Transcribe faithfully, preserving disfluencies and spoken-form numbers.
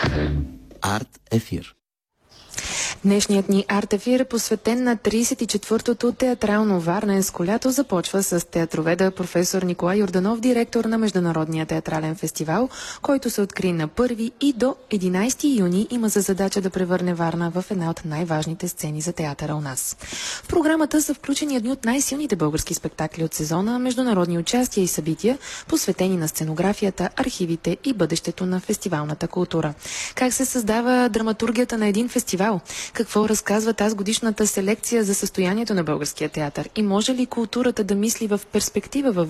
Арт ефир. Днешният ни арт-ефир е посветен на тридесет и четвъртото театрално варненско лято. Започва с театроведа професор Николай Йорданов, директор на Международния театрален фестивал, който се откри на първи и до единайсети юни има за задача да превърне Варна в една от най-важните сцени за театъра у нас. В програмата са включени едни от най-силните български спектакли от сезона, международни участия и събития, посветени на сценографията, архивите и бъдещето на фестивалната култура. Как се създава драматургията на един фестивал? Какво разказва тази годишната селекция за състоянието на българския театър? И може ли културата да мисли в перспектива във